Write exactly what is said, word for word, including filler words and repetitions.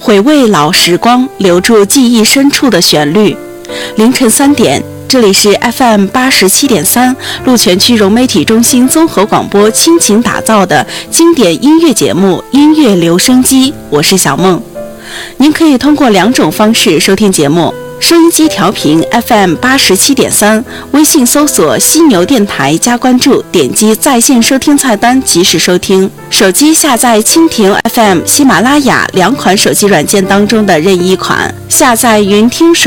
回味老时光，留住记忆深处的旋律。凌晨三点，这里是 F M 八十七点三 鹿泉区融媒体中心综合广播倾情打造的经典音乐节目《音乐留声机》，我是小梦。您可以通过两种方式收听节目：收音机调频 F M 八十七点三，微信搜索犀牛电台加关注，点击在线收听菜单及时收听。手机下载蜻蜓 F M、喜马拉雅两款手机软件当中的任意一款，下载云听